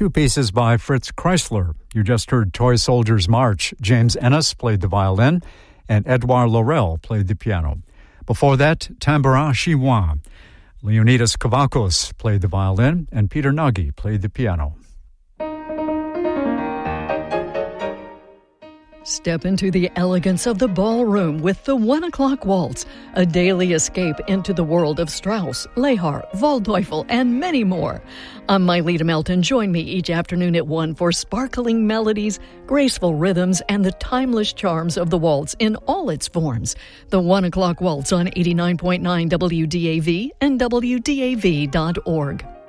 few pieces by Fritz Kreisler. You just heard Toy Soldiers March. James Ennis played the violin, and Edouard Laurel played the piano. Before that, Tambourin Chinois. Leonidas Kavakos played the violin, and Peter Nagy played the piano. Step into the elegance of the ballroom with the 1 o'clock waltz, a daily escape into the world of Strauss, Lehar, Waldteufel, and many more. I'm Myleta Melton. Join me each afternoon at 1 for sparkling melodies, graceful rhythms, and the timeless charms of the waltz in all its forms. The 1 o'clock waltz on 89.9 WDAV and WDAV.org.